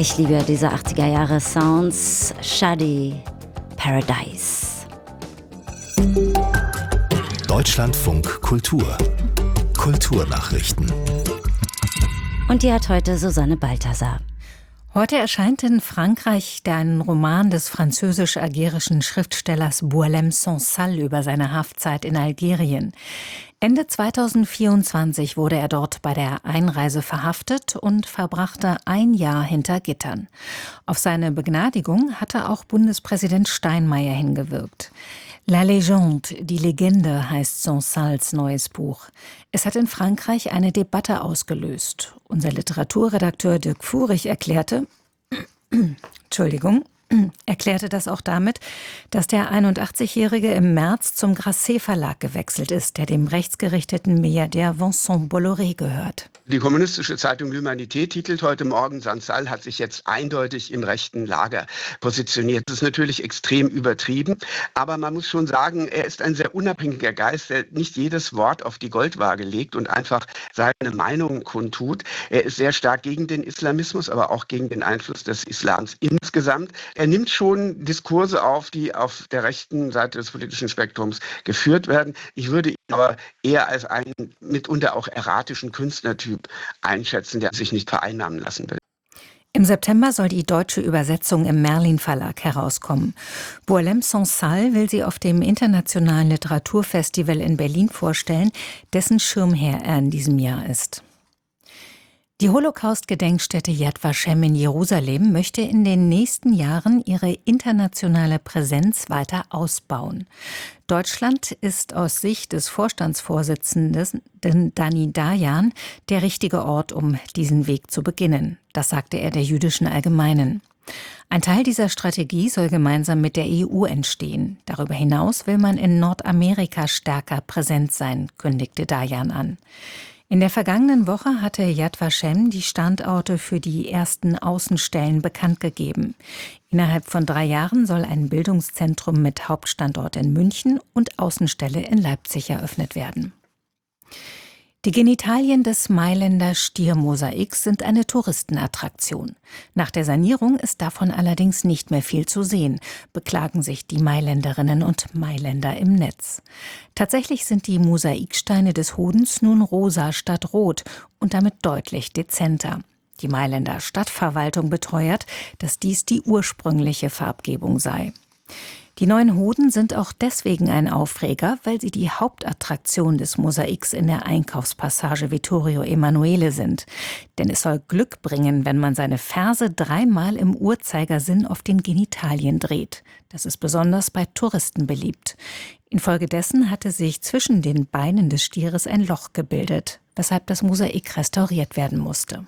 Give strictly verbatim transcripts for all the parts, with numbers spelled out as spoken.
Ich liebe ja diese achtziger Jahre Sounds. Shadi Paradise. Deutschlandfunk Kultur. Kulturnachrichten. Und die hat heute Susanne Balthasar. Heute erscheint in Frankreich der ein Roman des französisch-algerischen Schriftstellers Boualem Sansal über seine Haftzeit in Algerien. Ende zweitausendvierundzwanzig wurde er dort bei der Einreise verhaftet und verbrachte ein Jahr hinter Gittern. Auf seine Begnadigung hatte auch Bundespräsident Steinmeier hingewirkt. La Légende, die Legende, heißt Sansals neues Buch. Es hat in Frankreich eine Debatte ausgelöst. Unser Literaturredakteur Dirk Furich erklärte, Entschuldigung, erklärte das auch damit, dass der einundachtzigjährige im März zum Grasset Verlag gewechselt ist, der dem rechtsgerichteten Milliardär Vincent Bolloré gehört. Die kommunistische Zeitung L'Humanité titelt heute Morgen, Sansal hat sich jetzt eindeutig im rechten Lager positioniert. Das ist natürlich extrem übertrieben, aber man muss schon sagen, er ist ein sehr unabhängiger Geist, der nicht jedes Wort auf die Goldwaage legt und einfach seine Meinung kundtut. Er ist sehr stark gegen den Islamismus, aber auch gegen den Einfluss des Islams insgesamt. Er nimmt schon Diskurse auf, die auf der rechten Seite des politischen Spektrums geführt werden. Ich würde ihn aber eher als einen mitunter auch erratischen Künstlertyp einschätzen, der sich nicht vereinnahmen lassen will. Im September soll die deutsche Übersetzung im Merlin Verlag herauskommen. Boualem Sansal will sie auf dem Internationalen Literaturfestival in Berlin vorstellen, dessen Schirmherr er in diesem Jahr ist. Die Holocaust-Gedenkstätte Yad Vashem in Jerusalem möchte in den nächsten Jahren ihre internationale Präsenz weiter ausbauen. Deutschland ist aus Sicht des Vorstandsvorsitzenden Dani Dayan der richtige Ort, um diesen Weg zu beginnen. Das sagte er der Jüdischen Allgemeinen. Ein Teil dieser Strategie soll gemeinsam mit der E U entstehen. Darüber hinaus will man in Nordamerika stärker präsent sein, kündigte Dayan an. In der vergangenen Woche hatte Yad Vashem die Standorte für die ersten Außenstellen bekannt gegeben. Innerhalb von drei Jahren soll ein Bildungszentrum mit Hauptstandort in München und Außenstelle in Leipzig eröffnet werden. Die Genitalien des Mailänder Stiermosaiks sind eine Touristenattraktion. Nach der Sanierung ist davon allerdings nicht mehr viel zu sehen, beklagen sich die Mailänderinnen und Mailänder im Netz. Tatsächlich sind die Mosaiksteine des Hodens nun rosa statt rot und damit deutlich dezenter. Die Mailänder Stadtverwaltung beteuert, dass dies die ursprüngliche Farbgebung sei. Die neuen Hoden sind auch deswegen ein Aufreger, weil sie die Hauptattraktion des Mosaiks in der Einkaufspassage Vittorio Emanuele sind. Denn es soll Glück bringen, wenn man seine Ferse dreimal im Uhrzeigersinn auf den Genitalien dreht. Das ist besonders bei Touristen beliebt. Infolgedessen hatte sich zwischen den Beinen des Stieres ein Loch gebildet, weshalb das Mosaik restauriert werden musste.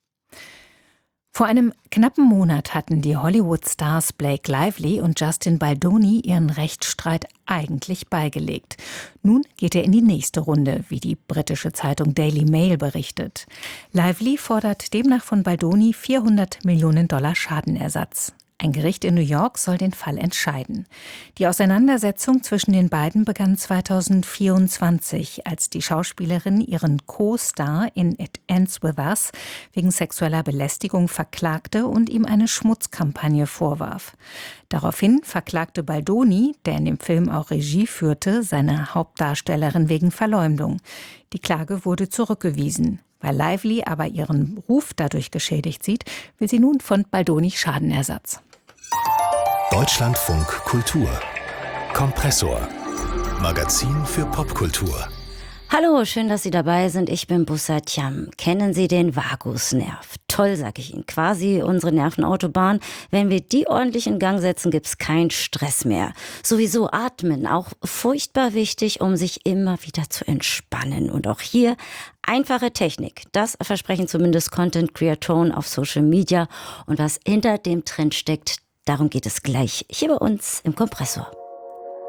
Vor einem knappen Monat hatten die Hollywood-Stars Blake Lively und Justin Baldoni ihren Rechtsstreit eigentlich beigelegt. Nun geht er in die nächste Runde, wie die britische Zeitung Daily Mail berichtet. Lively fordert demnach von Baldoni vierhundert Millionen Dollar Schadenersatz. Ein Gericht in New York soll den Fall entscheiden. Die Auseinandersetzung zwischen den beiden begann zweitausendvierundzwanzig, als die Schauspielerin ihren Co-Star in It Ends With Us wegen sexueller Belästigung verklagte und ihm eine Schmutzkampagne vorwarf. Daraufhin verklagte Baldoni, der in dem Film auch Regie führte, seine Hauptdarstellerin wegen Verleumdung. Die Klage wurde zurückgewiesen. Weil Lively aber ihren Ruf dadurch geschädigt sieht, will sie nun von Baldoni Schadenersatz. Deutschlandfunk Kultur. Kompressor. Magazin für Popkultur. Hallo, schön, dass Sie dabei sind. Ich bin Bussard Thiam. Kennen Sie den Vagusnerv? Toll, sag ich Ihnen. Quasi unsere Nervenautobahn. Wenn wir die ordentlich in Gang setzen, gibt's keinen Stress mehr. Sowieso atmen, auch furchtbar wichtig, um sich immer wieder zu entspannen. Und auch hier einfache Technik. Das versprechen zumindest Content-Creatoren auf Social Media. Und was hinter dem Trend steckt, darum geht es gleich hier bei uns im Kompressor.